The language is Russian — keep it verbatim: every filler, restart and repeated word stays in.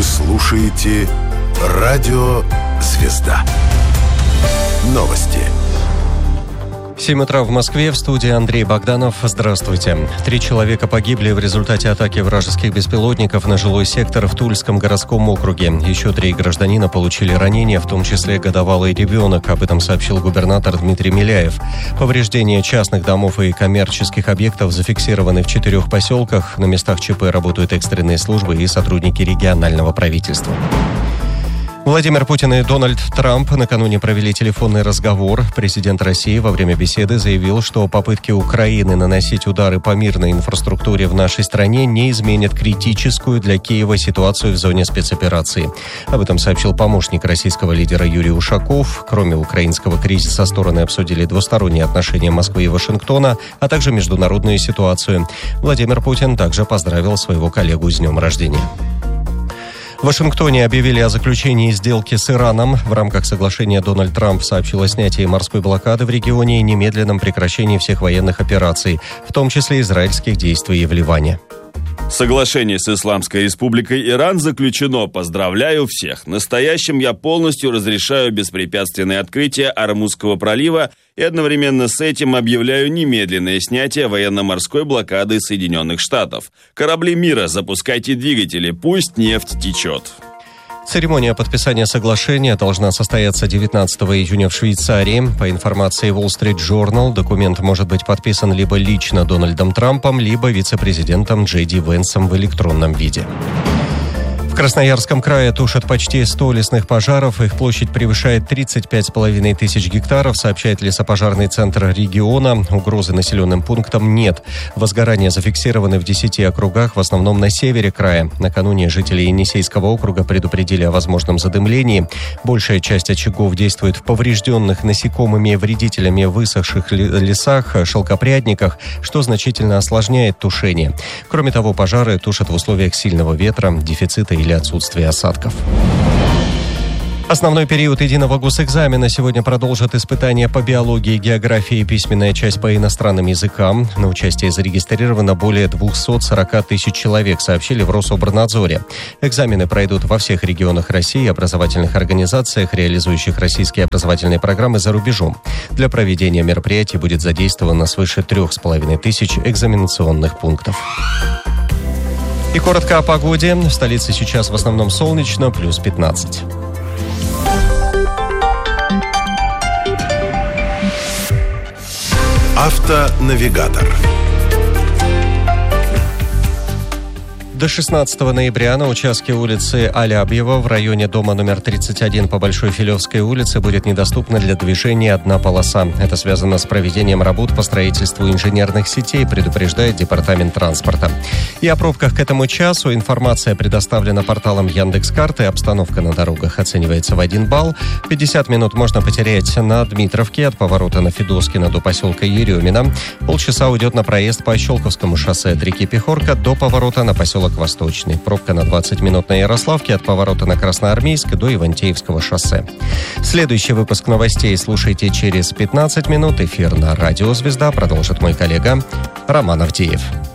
Вы слушаете Радио Звезда. Новости. семь утра в Москве, в студии Андрей Богданов. Здравствуйте. Три человека погибли в результате атаки вражеских беспилотников на жилой сектор в Тульском городском округе. Еще три гражданина получили ранения, в том числе годовалый ребенок. Об этом сообщил губернатор Дмитрий Миляев. Повреждения частных домов и коммерческих объектов зафиксированы в четырех поселках. На местах ЧП работают экстренные службы и сотрудники регионального правительства. Владимир Путин и Дональд Трамп накануне провели телефонный разговор. Президент России во время беседы заявил, что попытки Украины наносить удары по мирной инфраструктуре в нашей стране не изменят критическую для Киева ситуацию в зоне спецоперации. Об этом сообщил помощник российского лидера Юрий Ушаков. Кроме украинского кризиса, стороны обсудили двусторонние отношения Москвы и Вашингтона, а также международную ситуацию. Владимир Путин также поздравил своего коллегу с днем рождения. В Вашингтоне объявили о заключении сделки с Ираном. В рамках соглашения Дональд Трамп сообщил о снятии морской блокады в регионе и немедленном прекращении всех военных операций, в том числе израильских действий в Ливане. Соглашение с Исламской Республикой Иран заключено. Поздравляю всех. Настоящим я полностью разрешаю беспрепятственное открытие Ормузского пролива и одновременно с этим объявляю немедленное снятие военно-морской блокады Соединенных Штатов. Корабли мира, запускайте двигатели, пусть нефть течет. Церемония подписания соглашения должна состояться девятнадцатого июня в Швейцарии. По информации Wall Street Journal, документ может быть подписан либо лично Дональдом Трампом, либо вице-президентом Джей Ди Венсом в электронном виде. В Красноярском крае тушат почти сто лесных пожаров. Их площадь превышает тридцать пять с половиной тысяч гектаров, сообщает лесопожарный центр региона. Угрозы населенным пунктам нет. Возгорания зафиксированы в десяти округах, в основном на севере края. Накануне жители Енисейского округа предупредили о возможном задымлении. Большая часть очагов действует в поврежденных насекомыми вредителями высохших лесах, шелкопрядниках, что значительно осложняет тушение. Кроме того, пожары тушат в условиях сильного ветра, дефицита или отсутствие осадков. Основной период единого госэкзамена сегодня продолжат испытания по биологии, географии и письменная часть по иностранным языкам. На участие зарегистрировано более двести сорок тысяч человек, сообщили в Рособорнадзоре. Экзамены пройдут во всех регионах России, образовательных организациях, реализующих российские образовательные программы за рубежом. Для проведения мероприятий будет задействовано свыше трех с половиной тысяч экзаменационных пунктов. И коротко о погоде. В столице сейчас в основном солнечно, плюс пятнадцать. Автонавигатор. До шестнадцатого ноября на участке улицы Алябьева в районе дома номер тридцать один по Большой Филевской улице будет недоступна для движения одна полоса. Это связано с проведением работ по строительству инженерных сетей, предупреждает Департамент транспорта. И о пробках к этому часу информация предоставлена порталом Яндекс.Карты. Обстановка на дорогах оценивается в один балл. пятьдесят минут можно потерять на Дмитровке от поворота на Федоскина до поселка Еремина. Полчаса уйдет на проезд по Щелковскому шоссе от реки Пехорка до поворота на поселок Восточный. Пробка на двадцать минут на Ярославке от поворота на Красноармейск до Ивантеевского шоссе. Следующий выпуск новостей слушайте через пятнадцать минут. Эфир на Радио Звезда продолжит мой коллега Роман Авдеев.